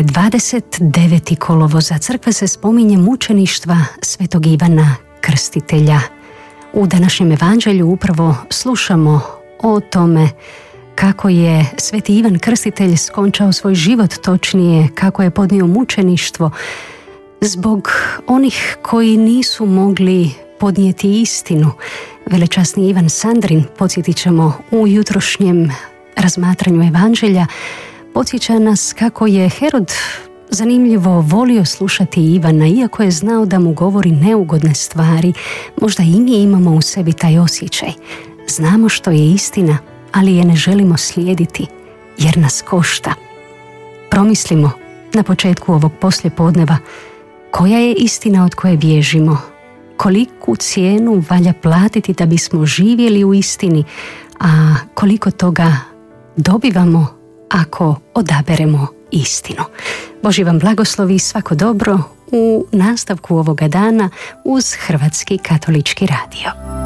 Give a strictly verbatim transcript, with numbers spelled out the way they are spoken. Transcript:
je dvadeset deveti kolovoza. Crkva se spominje mučeništva svetog Ivana Krstitelja. U današnjem evanđelju upravo slušamo o tome kako je sveti Ivan Krstitelj skončao svoj život, točnije kako je podnio mučeništvo zbog onih koji nisu mogli podnijeti istinu. Velečasni Ivan Sandrin, podsjetit ćemo u jutrošnjem razmatranju evanđelja, podsjeća nas kako je Herod zanimljivo volio slušati Ivana, iako je znao da mu govori neugodne stvari. Možda i mi imamo u sebi taj osjećaj. Znamo što je istina, ali je ne želimo slijediti, jer nas košta. Promislimo na početku ovog poslijepodneva, koja je istina od koje bježimo? Koliku cijenu valja platiti da bismo živjeli u istini, a koliko toga dobivamo ako odaberemo istinu? Božji vam blagoslovi i svako dobro u nastavku ovoga dana uz Hrvatski katolički radio.